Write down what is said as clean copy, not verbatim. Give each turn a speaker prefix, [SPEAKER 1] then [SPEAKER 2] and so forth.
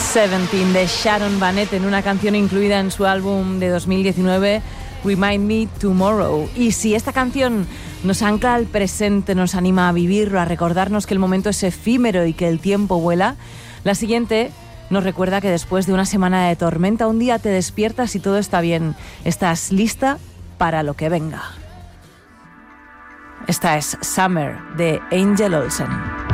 [SPEAKER 1] 17 de Sharon Van Etten, una canción incluida en su álbum de 2019, Remind Me Tomorrow. Y si esta canción nos ancla al presente, nos anima a vivirlo, a recordarnos que el momento es efímero y que el tiempo vuela, la siguiente nos recuerda que después de una semana de tormenta, un día te despiertas y todo está bien. Estás lista para lo que venga. Esta es Summer de Angel Olsen.